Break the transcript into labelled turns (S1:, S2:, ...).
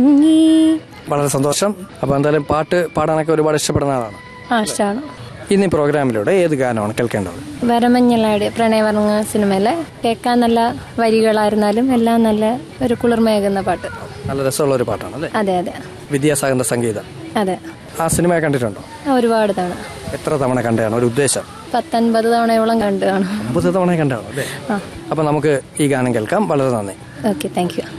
S1: മങ്ങി.
S2: വളരെ സന്തോഷം. അപ്പോൾ എന്തായാലും പാട്ട് പാടാനൊക്കെ ഒരുപാട് ഇഷ്ടപ്പെടുന്ന ആളാണ്.
S1: ഇഷ്ടമാണ്.
S2: ഇന്ന് ഈ പ്രോഗ്രാമിലൂടെ ഏത് ഗാനമാണ് കേൾക്കേണ്ടത്?
S1: വരമഞ്ഞലാടി പ്രണയവർണ്ണ സിനിമയിലെ കേൾക്കാൻ നല്ല വരികളായിരുന്നാലും എല്ലാം നല്ല ഒരു കുളിർമയേകുന്ന പാട്ട്.
S2: നല്ല രസമുള്ള ഒരു പാട്ടാണ് അല്ലേ?
S1: അതെ അതെ.
S2: വിദ്യാസാഗറിന്റെ സംഗീതം.
S1: അതെ.
S2: ആ സിനിമ കണ്ടിട്ടുണ്ടോ?
S1: ഒരുപാട് തവണ.
S2: എത്ര തവണ കണ്ടാണ് ഒരു ഉദ്ദേശം?
S1: 19 തവണയോളം കണ്ടു കാണും.
S2: 50 തവണ കണ്ടാണോ അല്ലേ? അപ്പോൾ നമുക്ക് ഈ ഗാനം കേൾക്കാം. വളരെ നന്ദി.
S1: Okay, thank you.